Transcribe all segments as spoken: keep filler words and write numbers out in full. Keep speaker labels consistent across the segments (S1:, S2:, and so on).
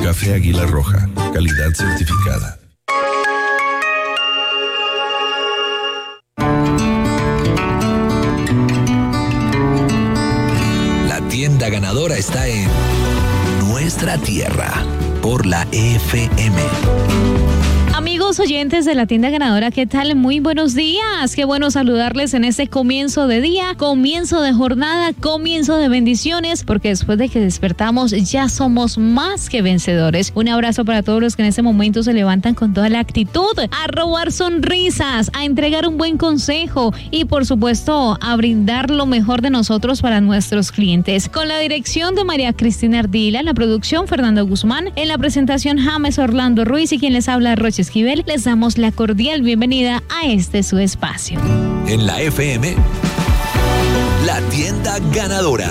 S1: Café Águila Roja, calidad certificada.
S2: La tienda ganadora está en nuestra tierra, por la F M.
S3: Amigos oyentes de la tienda ganadora, ¿qué tal? Muy buenos días. Qué bueno saludarles en este comienzo de día, comienzo de jornada, comienzo de bendiciones, porque después de que despertamos ya somos más que vencedores. Un abrazo para todos los que en este momento se levantan con toda la actitud a robar sonrisas, a entregar un buen consejo y por supuesto a brindar lo mejor de nosotros para nuestros clientes. Con la dirección de María Cristina Ardila, en la producción Fernando Guzmán, en la presentación James Orlando Ruiz y quien les habla Roche Esquivel, les damos la cordial bienvenida a este su espacio.
S2: En la F M, la tienda ganadora.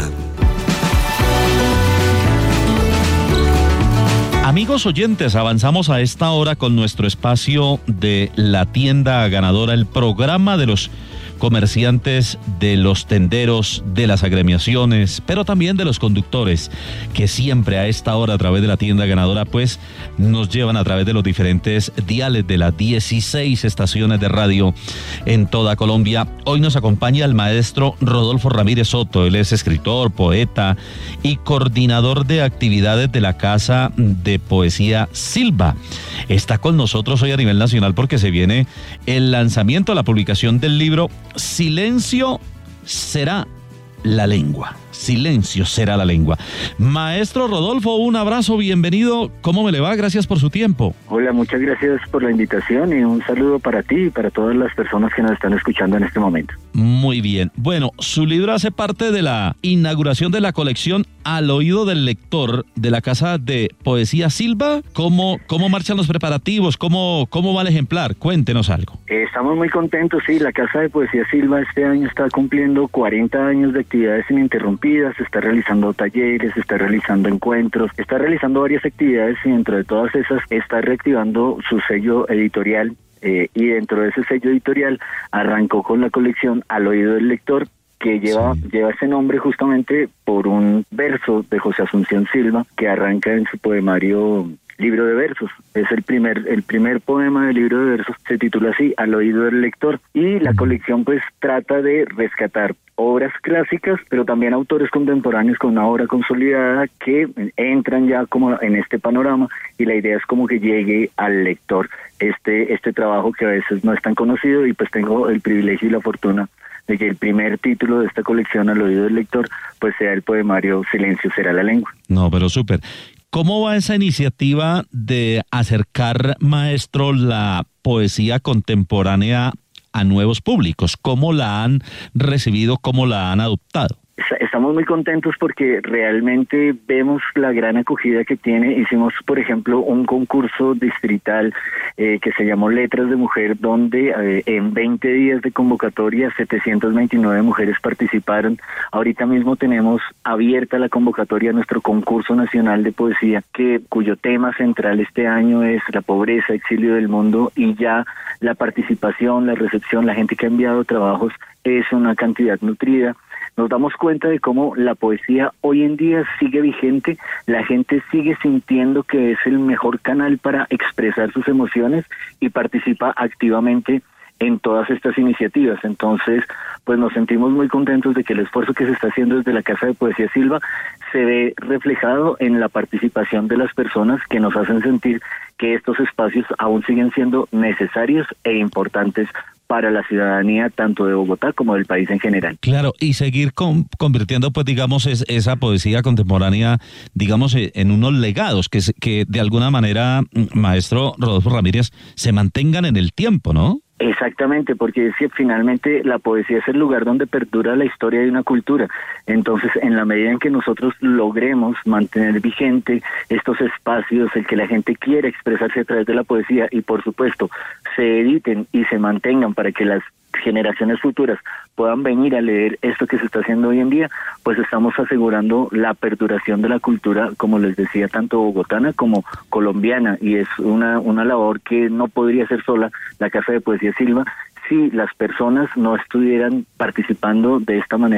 S4: Amigos oyentes, avanzamos a esta hora con nuestro espacio de la tienda ganadora, el programa de los comerciantes, de los tenderos, de las agremiaciones, pero también de los conductores, que siempre a esta hora a través de la tienda ganadora pues nos llevan a través de los diferentes diales de las dieciséis estaciones de radio en toda Colombia. Hoy nos acompaña el maestro Rodolfo Ramírez Soto. Él es escritor, poeta y coordinador de actividades de la Casa de Poesía Silva. Está con nosotros hoy a nivel nacional porque se viene el lanzamiento, la publicación del libro Silencio será la lengua. Silencio será la lengua. Maestro Rodolfo, un abrazo, bienvenido. ¿Cómo me le va? Gracias por su tiempo.
S5: Hola, muchas gracias por la invitación y un saludo para ti y para todas las personas que nos están escuchando en este momento.
S4: Muy bien. Bueno, su libro hace parte de la inauguración de la colección Al Oído del Lector de la Casa de Poesía Silva. ¿Cómo, cómo marchan los preparativos? ¿Cómo, cómo va el ejemplar? Cuéntenos algo.
S5: Eh, estamos muy contentos, sí. La Casa de Poesía Silva este año está cumpliendo cuarenta años de actividades ininterrumpidas. Se está realizando talleres, se está realizando encuentros, está realizando varias actividades y dentro de todas esas está reactivando su sello editorial. Eh, y dentro de ese sello editorial arrancó con la colección Al Oído del Lector, que lleva, sí. lleva ese nombre justamente por un verso de José Asunción Silva que arranca en su poemario Libro de Versos. Es el primer el primer poema del libro de versos, se titula así, Al Oído del Lector, y la colección pues trata de rescatar obras clásicas, pero también autores contemporáneos con una obra consolidada que entran ya como en este panorama, y la idea es como que llegue al lector este este trabajo que a veces no es tan conocido, y pues tengo el privilegio y la fortuna de que el primer título de esta colección, Al Oído del Lector, pues sea el poemario Silencio será la lengua.
S4: No, pero súper. ¿Cómo va esa iniciativa de acercar, maestro, la poesía contemporánea a nuevos públicos? ¿Cómo la han recibido? ¿Cómo la han adoptado?
S5: Estamos muy contentos porque realmente vemos la gran acogida que tiene. Hicimos, por ejemplo, un concurso distrital eh, que se llamó Letras de Mujer, donde eh, en veinte días de convocatoria setecientas veintinueve mujeres participaron. Ahorita mismo tenemos abierta la convocatoria a nuestro concurso nacional de poesía, que cuyo tema central este año es la pobreza, exilio del mundo, y ya la participación, la recepción, la gente que ha enviado trabajos es una cantidad nutrida. Nos damos cuenta de cómo la poesía hoy en día sigue vigente, la gente sigue sintiendo que es el mejor canal para expresar sus emociones y participa activamente en todas estas iniciativas. Entonces, pues nos sentimos muy contentos de que el esfuerzo que se está haciendo desde la Casa de Poesía Silva se ve reflejado en la participación de las personas, que nos hacen sentir que estos espacios aún siguen siendo necesarios e importantes para la ciudadanía tanto de Bogotá como del país en general.
S4: Claro, y seguir con, convirtiendo, pues digamos, es, esa poesía contemporánea, digamos, en unos legados que, que de alguna manera, maestro Rodolfo Ramírez, se mantengan en el tiempo, ¿no?
S5: Exactamente, porque es que finalmente la poesía es el lugar donde perdura la historia de una cultura. Entonces, en la medida en que nosotros logremos mantener vigente estos espacios, el que la gente quiera expresarse a través de la poesía, y por supuesto se editen y se mantengan para que las generaciones futuras puedan venir a leer esto que se está haciendo hoy en día, pues estamos asegurando la perduración de la cultura, como les decía, tanto bogotana como colombiana, y es una, una labor que no podría ser sola la Casa de Poesía Silva si las personas no estuvieran participando de esta manera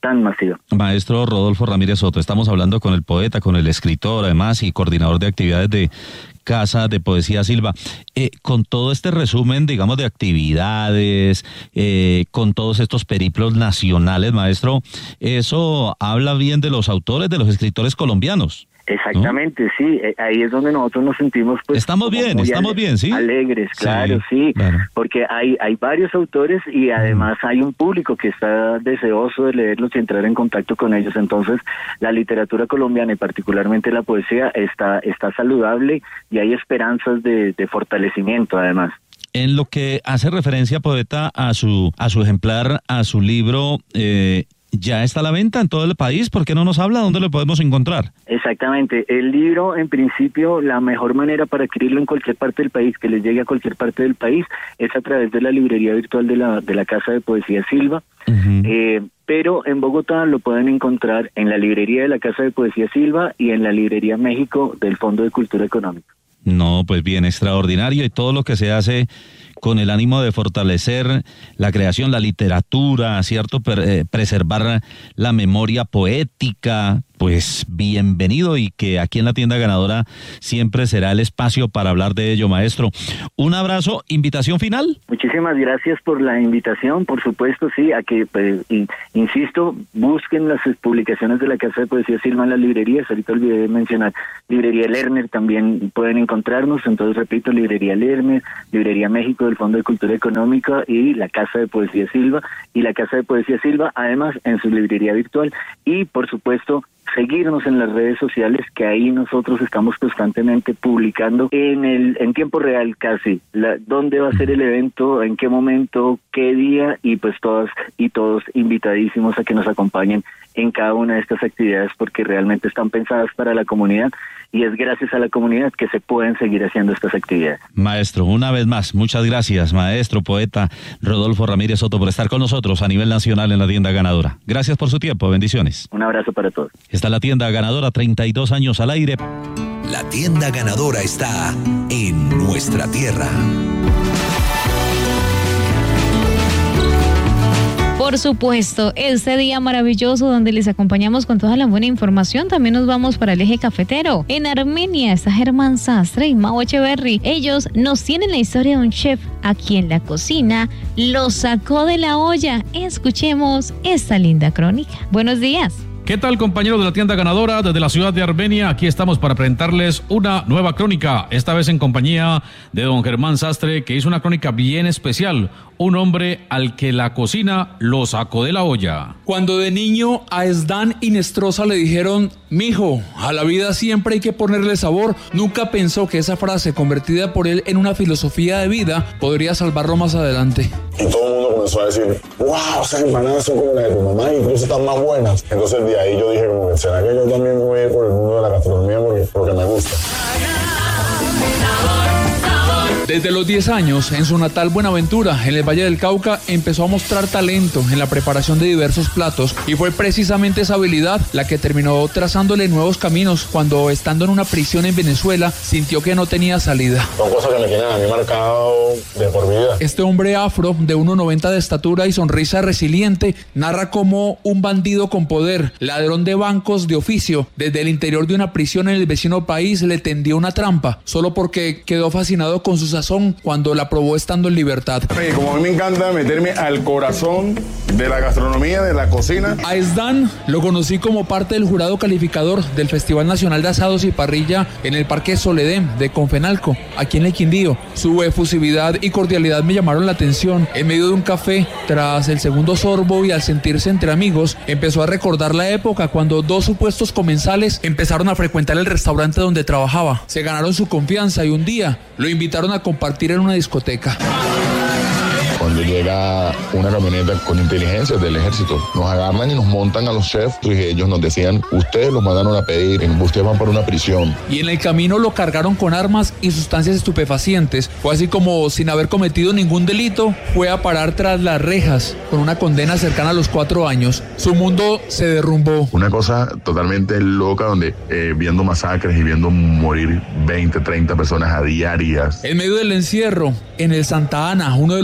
S5: tan masiva.
S4: Maestro Rodolfo Ramírez Soto, estamos hablando con el poeta, con el escritor además y coordinador de actividades de Casa de Poesía Silva. Eh, con todo este resumen, digamos, de actividades, eh, con todos estos periplos nacionales, maestro, eso habla bien de los autores, de los escritores colombianos.
S5: Exactamente, ¿no? Sí, ahí es donde nosotros nos sentimos pues
S4: estamos bien, estamos ale- bien, sí,
S5: alegres, claro, sí, sí claro. Porque hay hay varios autores y además hay un público que está deseoso de leerlos y entrar en contacto con ellos. Entonces, la literatura colombiana y particularmente la poesía está está saludable y hay esperanzas de, de fortalecimiento además.
S4: En lo que hace referencia, poeta, a su a su ejemplar, a su libro, eh, ¿ya está a la venta en todo el país? ¿Por qué no nos habla? ¿Dónde lo podemos encontrar?
S5: Exactamente. El libro, en principio, la mejor manera para adquirirlo en cualquier parte del país, que les llegue a cualquier parte del país, es a través de la librería virtual de la de la Casa de Poesía Silva. Uh-huh. Eh, pero en Bogotá lo pueden encontrar en la librería de la Casa de Poesía Silva y en la librería México del Fondo de Cultura Económica.
S4: No, pues bien, extraordinario, y todo lo que se hace con el ánimo de fortalecer la creación, la literatura, ¿cierto? Pre- preservar la memoria poética, pues bienvenido, y que aquí en la tienda ganadora siempre será el espacio para hablar de ello, maestro. Un abrazo, invitación final.
S5: Muchísimas gracias por la invitación, por supuesto, sí, a que, pues, in, insisto, busquen las publicaciones de la Casa de Poesía Silva en las librerías. Ahorita olvidé de mencionar Librería Lerner, también pueden encontrarnos, entonces repito, Librería Lerner, Librería México del Fondo de Cultura Económica y la Casa de Poesía Silva, y la Casa de Poesía Silva además en su librería virtual, y por supuesto seguirnos en las redes sociales, que ahí nosotros estamos constantemente publicando en el en tiempo real casi, la, dónde va a ser el evento, en qué momento, qué día, y pues todas y todos invitadísimos a que nos acompañen en cada una de estas actividades, porque realmente están pensadas para la comunidad y es gracias a la comunidad que se pueden seguir haciendo estas actividades.
S4: Maestro, una vez más, muchas gracias, maestro, poeta Rodolfo Ramírez Soto, por estar con nosotros a nivel nacional en la tienda ganadora. Gracias por su tiempo, bendiciones.
S5: Un abrazo para todos.
S4: Está la tienda ganadora, treinta y dos años al aire.
S2: La tienda ganadora está en nuestra tierra.
S3: Por supuesto, este día maravilloso donde les acompañamos con toda la buena información, también nos vamos para el eje cafetero. En Armenia está Germán Sastre y Mau Echeverry. Ellos nos tienen la historia de un chef a quien la cocina lo sacó de la olla. Escuchemos esta linda crónica. Buenos días.
S6: ¿Qué tal, compañeros de la tienda ganadora? Desde la ciudad de Armenia, aquí estamos para presentarles una nueva crónica, esta vez en compañía de don Germán Sastre, que hizo una crónica bien especial, un hombre al que la cocina lo sacó de la olla.
S7: Cuando de niño a Esdán y Nestrosa le dijeron, mijo, a la vida siempre hay que ponerle sabor, nunca pensó que esa frase, convertida por él en una filosofía de vida, podría salvarlo más adelante.
S8: Y todo el mundo comenzó a decir, wow, esas empanadas son como las de tu mamá, incluso están más buenas. Entonces de ahí yo dije, como que será que yo también me voy a ir por el mundo de la gastronomía porque, porque me gusta.
S7: Desde los diez años, en su natal Buenaventura, en el Valle del Cauca, empezó a mostrar talento en la preparación de diversos platos, y fue precisamente esa habilidad la que terminó trazándole nuevos caminos cuando, estando en una prisión en Venezuela, sintió que no tenía salida.
S8: Son cosas que me tienen a mí marcado de por vida.
S7: Este hombre afro, de uno noventa de estatura y sonrisa resiliente, narra cómo un bandido con poder, ladrón de bancos de oficio, desde el interior de una prisión en el vecino país le tendió una trampa, solo porque quedó fascinado con sus sazón cuando la probó estando en libertad.
S8: Como a mí me encanta meterme al corazón de la gastronomía, de la cocina.
S7: A Esdán lo conocí como parte del jurado calificador del Festival Nacional de Asados y Parrilla en el Parque Soledem de Confenalco, aquí en el Quindío. Su efusividad y cordialidad me llamaron la atención. En medio de un café, tras el segundo sorbo y al sentirse entre amigos, empezó a recordar la época cuando dos supuestos comensales empezaron a frecuentar el restaurante donde trabajaba. Se ganaron su confianza y un día lo invitaron a compartir en una discoteca.
S9: Cuando llega una camioneta con inteligencia del ejército, nos agarran y nos montan a los chefs y ellos nos decían, ustedes los mandaron a pedir, ustedes van para una prisión.
S7: Y en el camino lo cargaron con armas y sustancias estupefacientes. Fue así como, sin haber cometido ningún delito, fue a parar tras las rejas con una condena cercana a los cuatro años. Su mundo se derrumbó.
S9: Una cosa totalmente loca donde eh, viendo masacres y viendo morir veinte, treinta personas a diarias.
S7: En medio del encierro, en el Santa Ana, uno de los penales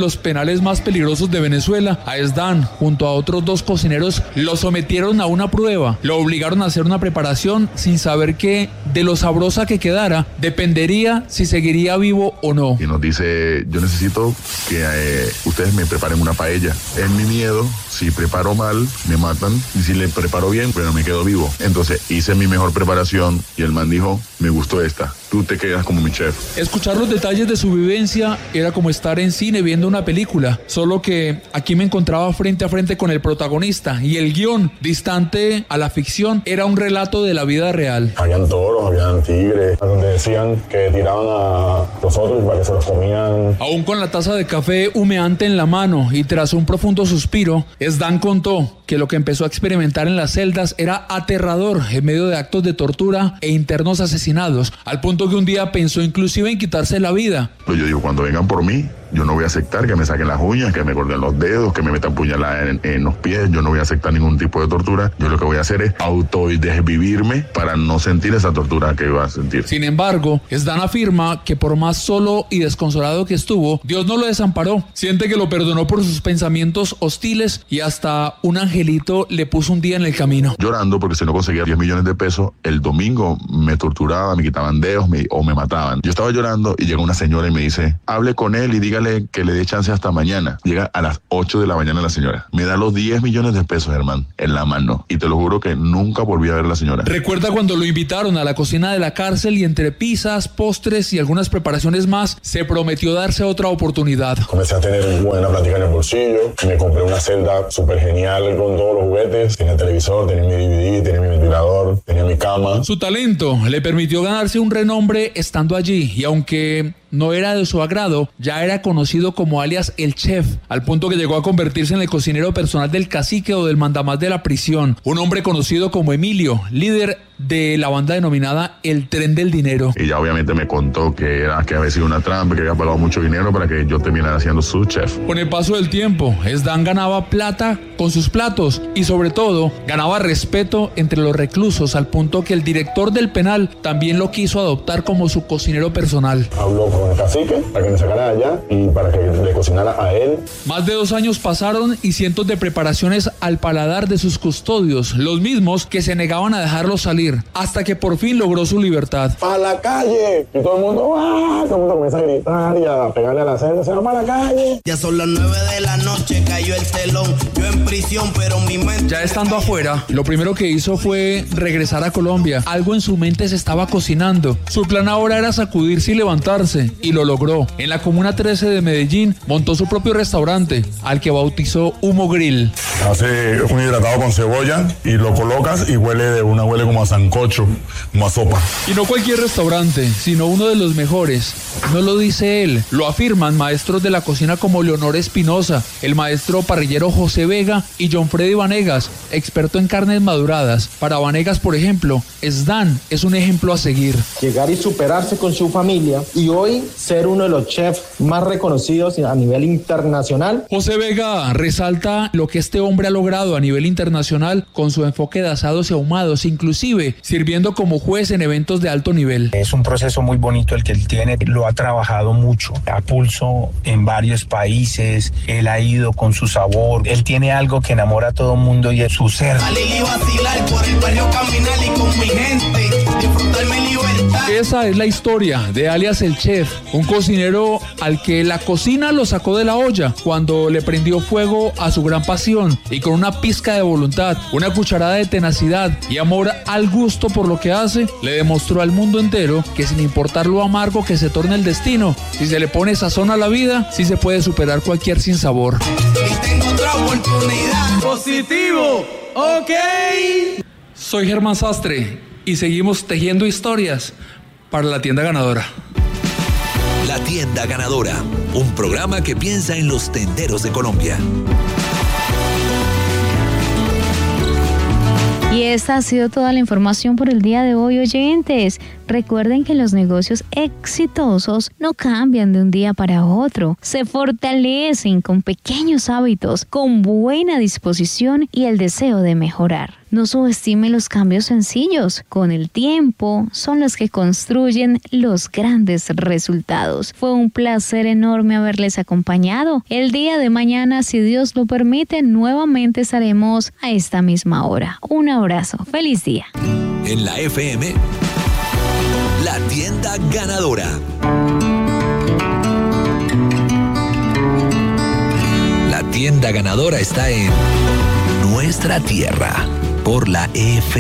S7: criminales más peligrosos de Venezuela. A Esdán, junto a otros dos cocineros, lo sometieron a una prueba. Lo obligaron a hacer una preparación sin saber que de lo sabrosa que quedara dependería si seguiría vivo o no.
S9: Y nos dice, yo necesito que eh, ustedes me preparen una paella. Es mi miedo, si preparo mal, me matan, y si le preparo bien, pero me quedo vivo. Entonces hice mi mejor preparación y el man dijo, me gustó esta, tú te quedas como mi chef.
S7: Escuchar los detalles de su vivencia era como estar en cine viendo una película, solo que aquí me encontraba frente a frente con el protagonista y el guión, distante a la ficción, era un relato de la vida real.
S8: Habían toros, habían tigres, donde decían que tiraban a los otros para que se los comían.
S7: Aún con la taza de café humeante en la mano y tras un profundo suspiro, Esdán contó que lo que empezó a experimentar en las celdas era aterrador en medio de actos de tortura e internos asesinados, al punto que un día pensó inclusive en quitarse la vida.
S9: Pues yo digo, cuando vengan por mí, yo no voy a aceptar que me saquen las uñas, que me corten los dedos, que me metan puñaladas en, en los pies. Yo no voy a aceptar ningún tipo de tortura. Yo lo que voy a hacer es autodesvivirme para no sentir esa tortura que iba a sentir.
S7: Sin embargo, Esdán afirma que por más solo y desconsolado que estuvo, Dios no lo desamparó. Siente que lo perdonó por sus pensamientos hostiles y hasta un angelito le puso un día en el camino.
S9: Llorando porque si no conseguía diez millones de pesos, el domingo me torturaban, me quitaban dedos me, o me mataban. Yo estaba llorando y llega una señora y me dice, hable con él y diga que le dé chance hasta mañana. Llega a las ocho de la mañana la señora. Me da los diez millones de pesos, hermano, en la mano. Y te lo juro que nunca volví a ver a la señora.
S7: Recuerda cuando lo invitaron a la cocina de la cárcel y entre pizzas, postres y algunas preparaciones más, se prometió darse otra oportunidad.
S8: Comencé a tener buena plática en el bolsillo. Me compré una celda súper genial con todos los juguetes. Tenía televisor, tenía mi D V D, tenía mi ventilador, tenía mi cama.
S7: Su talento le permitió ganarse un renombre estando allí y aunque no era de su agrado, ya era conocido como alias el chef, al punto que llegó a convertirse en el cocinero personal del cacique o del mandamás de la prisión, un hombre conocido como Emilio, líder de la banda denominada El Tren del Dinero.
S9: Y ya obviamente me contó que era que había sido una trampa, que había pagado mucho dinero para que yo terminara siendo su chef.
S7: Con el paso del tiempo, Esdán ganaba plata con sus platos y sobre todo ganaba respeto entre los reclusos, al punto que el director del penal también lo quiso adoptar como su cocinero personal.
S8: Habló con el cacique para que me sacara de allá y para que le cocinara a él.
S7: Más de dos años pasaron y cientos de preparaciones al paladar de sus custodios, los mismos que se negaban a dejarlo salir, hasta que por fin logró su libertad.
S8: ¡Para la calle! Y todo el mundo, ¡ah! Todo el mundo comienza a gritar y a pegarle a la celda, ¡se va para la calle!
S10: Ya son las nueve de la noche, cayó el telón, yo en prisión, pero mi mente...
S7: Ya estando afuera, lo primero que hizo fue regresar a Colombia. Algo en su mente se estaba cocinando. Su plan ahora era sacudirse y levantarse, y lo logró. En la Comuna trece de Medellín, montó su propio restaurante, al que bautizó Humo Grill.
S8: Hace un hidratado con cebolla y lo colocas y huele de una huele como a sancocho, como a sopa.
S7: Y no cualquier restaurante, sino uno de los mejores. No lo dice él, lo afirman maestros de la cocina como Leonor Espinosa, el maestro parrillero José Vega y John Freddy Vanegas, experto en carnes maduradas. Para Vanegas, por ejemplo, Esdán es un ejemplo a seguir.
S11: Llegar y superarse con su familia y hoy ser uno de los chefs más reconocidos a nivel internacional.
S7: José Vega resalta lo que este hombre ha logrado a nivel internacional con su enfoque de asados y ahumados, inclusive sirviendo como juez en eventos de alto nivel.
S12: Es un proceso muy bonito el que él tiene, lo ha trabajado mucho, a pulso en varios países, él ha ido con su sabor, él tiene algo que enamora a todo el mundo y es su ser.
S10: Salir y vacilar por el barrio, caminar y con mi gente, disfrutar mi libertad.
S7: Esa es la historia de alias el chef, un cocinero al que la cocina lo sacó de la olla cuando le prendió fuego a su gran pasión y con una pizca de voluntad, una cucharada de tenacidad y amor al gusto por lo que hace, le demostró al mundo entero que sin importar lo amargo que se torne el destino, si se le pone sazón a la vida, sí se puede superar cualquier sinsabor.
S10: Y tengo otra oportunidad. Positivo, ok.
S7: Soy Germán Sastre y seguimos tejiendo historias para la tienda ganadora.
S2: La tienda ganadora, un programa que piensa en los tenderos de Colombia.
S3: Y esta ha sido toda la información por el día de hoy, oyentes. Recuerden que los negocios exitosos no cambian de un día para otro. Se fortalecen con pequeños hábitos, con buena disposición y el deseo de mejorar. No subestime los cambios sencillos. Con el tiempo son los que construyen los grandes resultados. Fue un placer enorme haberles acompañado. El día de mañana, si Dios lo permite, nuevamente estaremos a esta misma hora. Un abrazo. Feliz día.
S2: En la F M, La Tienda Ganadora. La Tienda Ganadora está en nuestra tierra por la F M.